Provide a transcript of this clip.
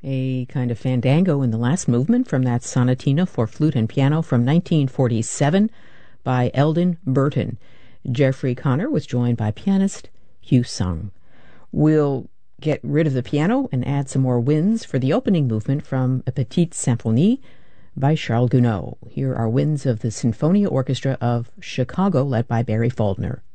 A kind of fandango in the last movement from that sonatina for flute and piano from 1947 by Eldon Burton. Jeffrey Connor was joined by pianist Hugh Sung. We'll get rid of the piano and add some more winds for the opening movement from A Petite Symphonie by Charles Gounod. Here are winds of the Sinfonia Orchestra of Chicago, led by Barry Faulkner.